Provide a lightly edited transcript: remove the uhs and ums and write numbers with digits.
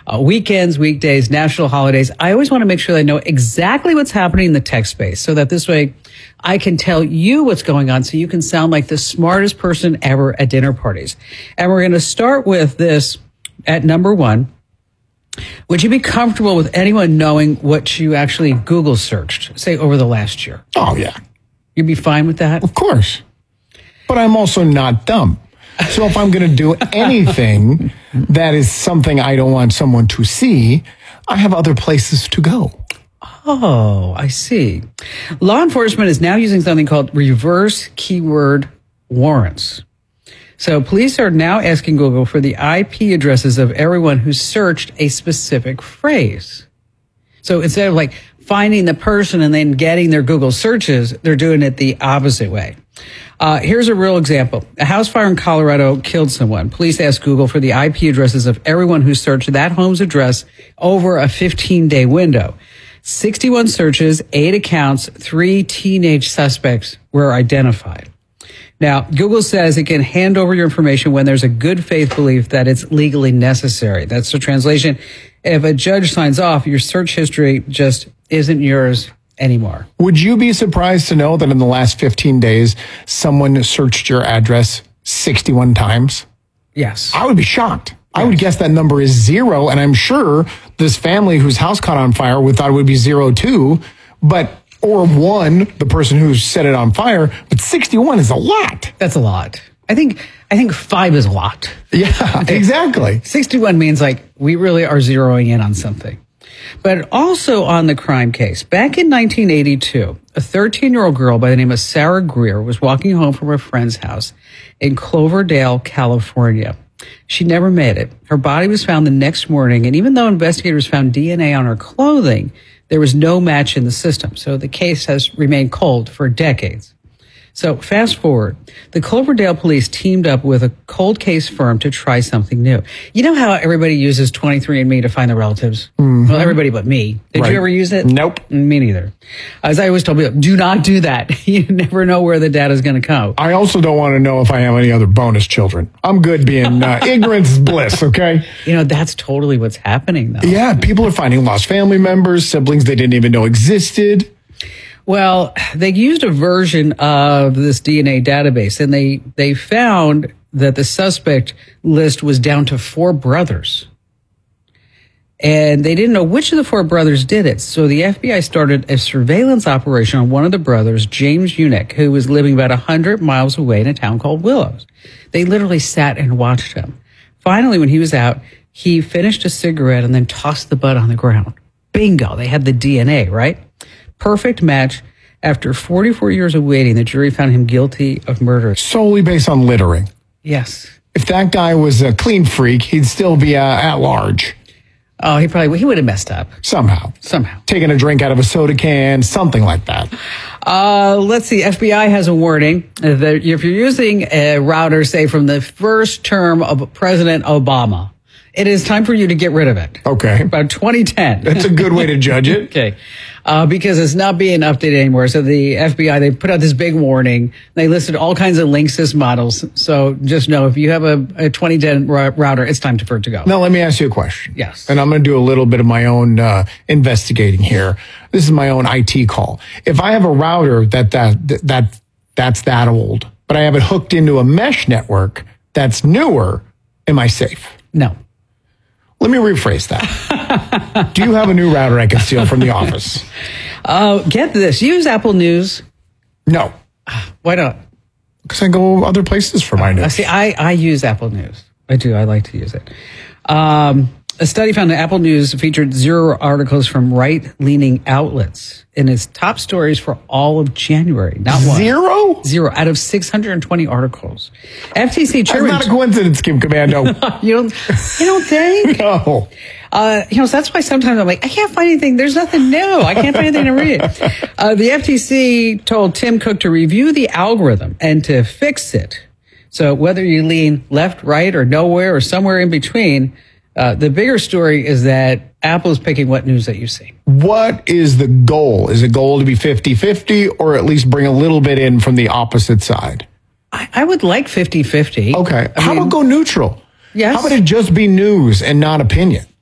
weekends, weekdays, national holidays. I always want to make sure that I know exactly what's happening in the tech space so that this way I can tell you what's going on so you can sound like the smartest person ever at dinner parties. And we're going to start with this at number one. Would you be comfortable with anyone knowing what you actually Google searched, say, over the last year? Oh, yeah. You'd be fine with that? Of course. But I'm also not dumb. So if I'm going to do anything that is something I don't want someone to see, I have other places to go. Oh, I see. Law enforcement is now using something called reverse keyword warrants. So police are now asking Google for the IP addresses of everyone who searched a specific phrase. So instead of like finding the person and then getting their Google searches, they're doing it the opposite way. Here's a real example. A house fire in Colorado killed someone. Police asked Google for the IP addresses of everyone who searched that home's address over a 15-day window. 61 searches, 8 accounts, 3 teenage suspects were identified. Now, Google says it can hand over your information when there's a good faith belief that it's legally necessary. That's the translation. If a judge signs off, your search history just isn't yours anymore. Would you be surprised to know that in the last 15 days, someone searched your address 61 times? Yes. I would be shocked. I would guess that number is 0, and I'm sure this family whose house caught on fire would thought it would be 0 too, or 1, the person who set it on fire, but 61 is a lot. That's a lot. I think 5 is a lot. Yeah, exactly. 61 means like we really are zeroing in on something. But also on the crime case, back in 1982, a 13-year-old girl by the name of Sarah Greer was walking home from her friend's house in Cloverdale, California. She never made it. Her body was found the next morning, and even though investigators found DNA on her clothing, there was no match in the system. So the case has remained cold for decades. So fast forward, the Cloverdale police teamed up with a cold case firm to try something new. You know how everybody uses 23andMe to find their relatives? Mm-hmm. Well, everybody but me. Did you ever use it? Nope. Me neither. As I always tell people, do not do that. You never know where the data is going to come. I also don't want to know if I have any other bonus children. I'm good being ignorance is bliss, okay? You know, that's totally what's happening, though. Yeah, people are finding lost family members, siblings they didn't even know existed. Well, they used a version of this DNA database, and they found that the suspect list was down to 4 brothers. And they didn't know which of the 4 brothers did it. So the FBI started a surveillance operation on one of the brothers, James Unick, who was living about 100 miles away in a town called Willows. They literally sat and watched him. Finally, when he was out, he finished a cigarette and then tossed the butt on the ground. Bingo. They had the DNA, right? Perfect match. After 44 years of waiting, the jury found him guilty of murder. Solely based on littering. Yes. If that guy was a clean freak, he'd still be at large. Oh, he would have messed up. Somehow. Taking a drink out of a soda can, something like that. Let's see. FBI has a warning that if you're using a router, say, from the first term of President Obama, it is time for you to get rid of it. Okay. About 2010. That's a good way to judge it. Okay. Because it's not being updated anymore. So the FBI, they put out this big warning. They listed all kinds of Linksys models. So just know if you have a 2010 router, it's time for it to go. Now, let me ask you a question. Yes. And I'm going to do a little bit of my own investigating here. This is my own IT call. If I have a router that's that old, but I have it hooked into a mesh network that's newer, am I safe? No. Let me rephrase that. Do you have a new router I can steal from the office? Get this. Use Apple News. No. Why not? Because I go other places for my news. See, I use Apple News. I do. I like to use it. A study found that Apple News featured 0 articles from right-leaning outlets in its top stories for all of January. Not one. 0? 0 out of 620 articles. FTC chairman. That's not a coincidence, Kim Commando. You don't think? No. So that's why sometimes I'm like, I can't find anything. There's nothing new. I can't find anything to read. The FTC told Tim Cook to review the algorithm and to fix it. So whether you lean left, right, or nowhere, or somewhere in between, the bigger story is that Apple is picking what news that you see. What is the goal? Is the goal to be 50-50 or at least bring a little bit in from the opposite side? I would like 50-50. Okay. How about go neutral? Yes. How about it just be news and not opinion?